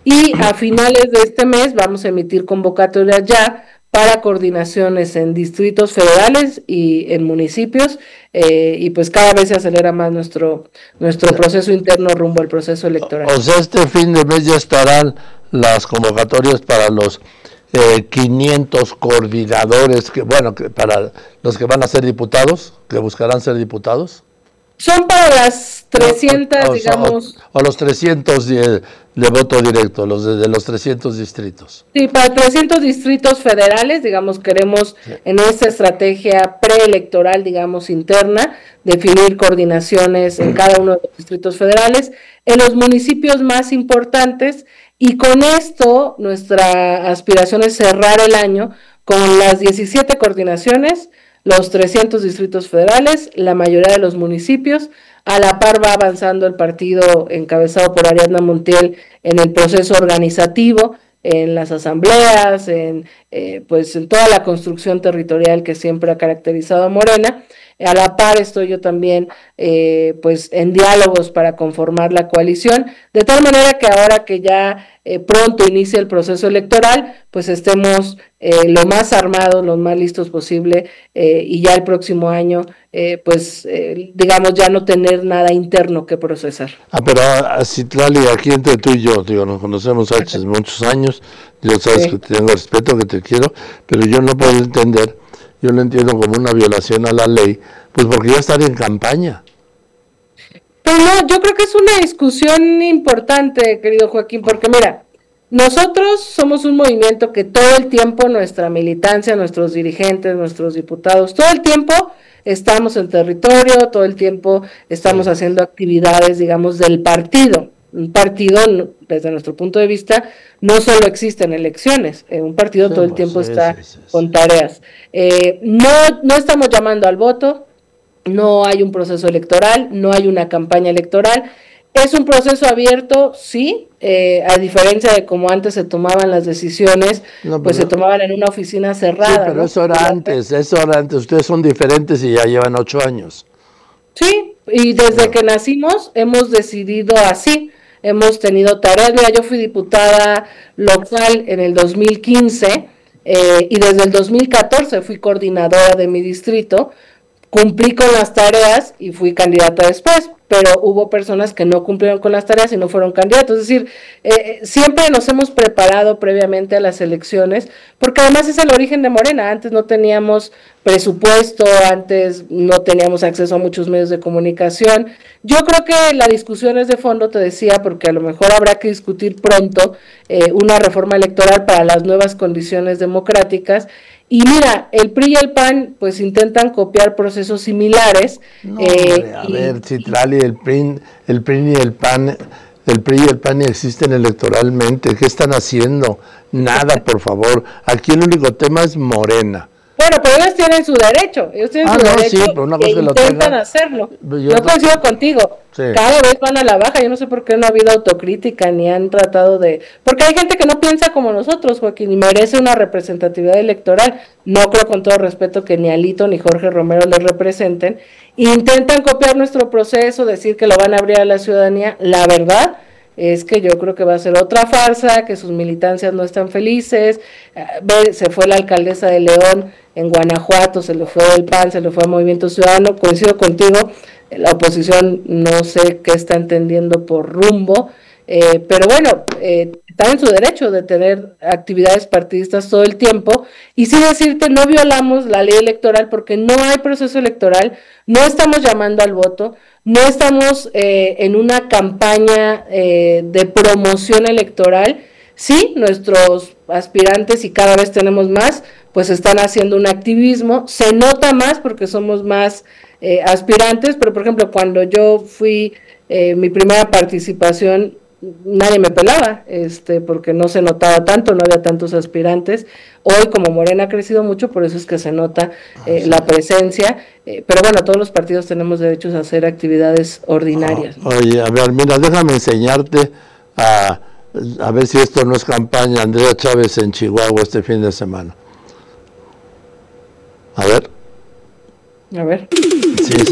y a finales de este mes vamos a emitir convocatorias ya para coordinaciones en distritos federales y en municipios, y pues cada vez se acelera más nuestro proceso interno rumbo al proceso electoral. O sea, este fin de mes ya estarán las convocatorias para los 500 coordinadores, para los que van a ser diputados, que buscarán ser diputados. Son para las 300, digamos... O los 300 de voto directo, de los 300 distritos. Sí, para 300 distritos federales, digamos, queremos en esta estrategia preelectoral, digamos, interna, definir coordinaciones en cada uno de los distritos federales, en los municipios más importantes, y con esto nuestra aspiración es cerrar el año con las 17 coordinaciones, los 300 distritos federales, la mayoría de los municipios. A la par va avanzando el partido encabezado por Ariadna Montiel en el proceso organizativo, en las asambleas, pues en toda la construcción territorial que siempre ha caracterizado a Morena. A la par estoy yo también pues en diálogos para conformar la coalición, de tal manera que ahora que ya pronto inicia el proceso electoral, pues estemos lo más armados, lo más listos posible, y ya el próximo año digamos ya no tener nada interno que procesar. Pero Citlali, aquí entre tú y yo, nos conocemos hace muchos años, yo sabes que te tengo respeto, que te quiero, pero yo no puedo entender, yo lo entiendo como una violación a la ley, pues porque ya están en campaña. Pero yo creo que es una discusión importante, querido Joaquín, porque mira, nosotros somos un movimiento que todo el tiempo, nuestra militancia, nuestros dirigentes, nuestros diputados, todo el tiempo estamos en territorio, todo el tiempo estamos haciendo actividades, digamos, del partido. Un partido, desde nuestro punto de vista, no solo existe en elecciones, un partido todo el tiempo está con tareas. No estamos llamando al voto, no hay un proceso electoral, no hay una campaña electoral. Es un proceso abierto, sí, a diferencia de como antes se tomaban las decisiones, pues se tomaban en una oficina cerrada. Sí, pero eso era antes, ustedes son diferentes y ya llevan 8 años. Sí, y desde que nacimos hemos decidido así, hemos tenido tareas. Mira, yo fui diputada local en el 2015 y desde el 2014 fui coordinadora de mi distrito, cumplí con las tareas y fui candidata después, pero hubo personas que no cumplieron con las tareas y no fueron candidatos. Es decir, siempre nos hemos preparado previamente a las elecciones, porque además es el origen de Morena. Antes no teníamos presupuesto, antes no teníamos acceso a muchos medios de comunicación. Yo creo que la discusión es de fondo, te decía, porque a lo mejor habrá que discutir pronto una reforma electoral para las nuevas condiciones democráticas. Y mira, el PRI y el PAN pues intentan copiar procesos similares. No, a ver, Citlali, el PRI y el PAN existen electoralmente. ¿Qué están haciendo? Nada, por favor. Aquí el único tema es Morena. Bueno, pero ellos tienen su derecho, Sí, pero una cosa que lo intentan hacerlo. Yo coincido contigo, sí. Cada vez van a la baja. Yo no sé por qué no ha habido autocrítica ni han tratado de... Porque hay gente que no piensa como nosotros, Joaquín, y merece una representatividad electoral. No creo, con todo respeto, que ni Alito ni Jorge Romero les representen. Intentan copiar nuestro proceso, decir que lo van a abrir a la ciudadanía. La verdad es que yo creo que va a ser otra farsa, que sus militancias no están felices. Se fue la alcaldesa de León en Guanajuato, se le fue al PAN, se le fue al Movimiento Ciudadano. Coincido contigo, la oposición no sé qué está entendiendo por rumbo, pero bueno, están en su derecho de tener actividades partidistas todo el tiempo. Y sí decirte, no violamos la ley electoral porque no hay proceso electoral, no estamos llamando al voto, no estamos en una campaña de promoción electoral. Sí, nuestros aspirantes, y cada vez tenemos más, pues están haciendo un activismo. Se nota más porque somos más aspirantes, pero por ejemplo, cuando yo fui mi primera participación, nadie me pelaba, porque no se notaba tanto, no había tantos aspirantes. Hoy, como Morena ha crecido mucho, por eso es que se nota la presencia, pero bueno, todos los partidos tenemos derechos a hacer actividades ordinarias. Oye, a ver, mira, déjame enseñarte a ver si esto no es campaña Andrea Chávez en Chihuahua este fin de semana. A ver. A ver. Sí,